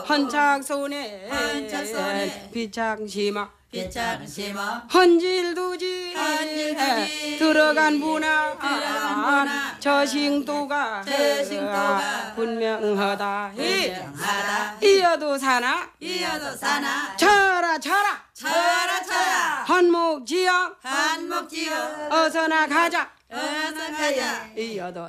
헌착손에 헌착손에 비창심아 비창심어 헌질두지 들어간 문화 문화 저싱도가 분명하다 분명하다 이어도 사나 이어도 사나 쳐라 쳐라 헌목지역 한목지어 어서나 가자 어서 가자 이어도